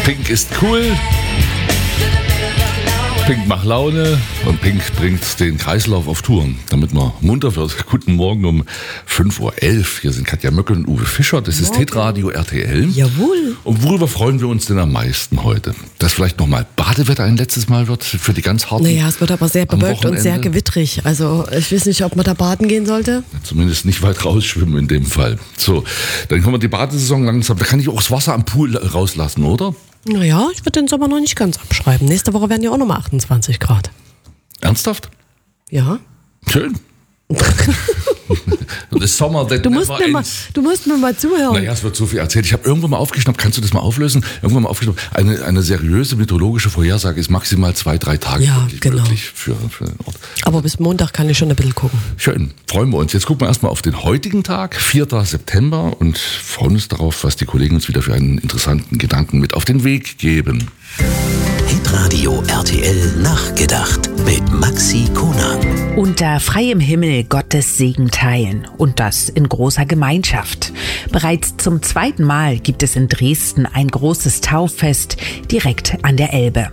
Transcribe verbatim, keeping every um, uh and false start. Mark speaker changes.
Speaker 1: Pink ist cool. Pink macht Laune und Pink bringt den Kreislauf auf Touren, damit man munter wird. Guten Morgen um fünf Uhr elf. Hier sind Katja Möckel und Uwe Fischer. Das ist Hitradio R T L.
Speaker 2: Jawohl.
Speaker 1: Und worüber freuen wir uns denn am meisten heute? Dass vielleicht nochmal Badewetter ein letztes Mal wird für die ganz harten.
Speaker 2: Naja, es wird aber sehr bewölkt und sehr gewittrig. Also ich weiß nicht, ob man da baden gehen sollte.
Speaker 1: Zumindest nicht weit rausschwimmen in dem Fall. So, dann kommen wir die Badesaison langsam. Da kann ich auch das Wasser am Pool rauslassen, oder?
Speaker 2: Naja, ich würde den Sommer noch nicht ganz abschreiben. Nächste Woche werden ja auch nochmal achtundzwanzig Grad.
Speaker 1: Ernsthaft?
Speaker 2: Ja.
Speaker 1: Schön. Das Sommer, das
Speaker 2: du, musst mir mal, du musst mir mal zuhören.
Speaker 1: Naja, es wird so viel erzählt. Ich habe irgendwann mal aufgeschnappt, kannst du das mal auflösen? Irgendwann mal aufgeschnappt, eine, eine seriöse meteorologische Vorhersage ist maximal zwei, drei Tage
Speaker 2: ja,
Speaker 1: wirklich
Speaker 2: genau.
Speaker 1: möglich für, für den Ort.
Speaker 2: Aber bis Montag kann ich schon ein bisschen gucken.
Speaker 1: Schön, freuen wir uns. Jetzt gucken wir erstmal auf den heutigen Tag, vierten September, und freuen uns darauf, was die Kollegen uns wieder für einen interessanten Gedanken mit auf den Weg geben.
Speaker 3: Hitradio R T L nachgedacht mit Maxi Konang.
Speaker 4: Unter freiem Himmel Gottes Segen teilen und das in großer Gemeinschaft. Bereits zum zweiten Mal gibt es in Dresden ein großes Tauffest direkt an der Elbe.